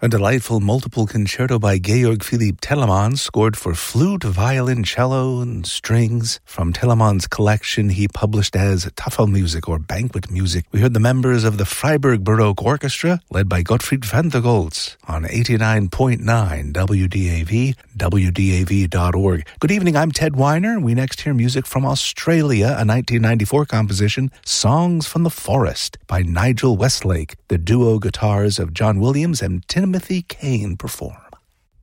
A delightful multiple concerto by Georg Philipp Telemann, scored for flute, violin, cello, and strings. From Telemann's collection he published as Tafelmusik or Banquet Music. We heard the members of the Freiburg Baroque Orchestra, led by Gottfried van der Goltz, on 89.9 WDAV, WDAV.org. Good evening, I'm Ted Weiner. We next hear music from Australia, a 1994 composition, Songs from the Forest, by Nigel Westlake. The duo guitars of John Williams and Timothy Kane perform.